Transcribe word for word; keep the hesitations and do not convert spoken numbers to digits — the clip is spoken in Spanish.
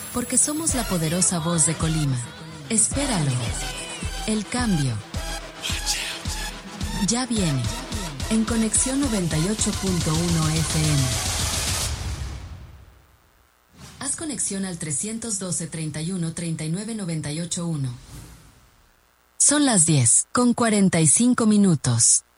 Porque somos la poderosa voz de Colima. Espéralo. El cambio. Ya viene. En Conexión noventa y ocho punto uno F M. Haz conexión al trescientos doce, treinta y uno, treinta y nueve, noventa y ocho uno. Son las diez, con cuarenta y cinco minutos.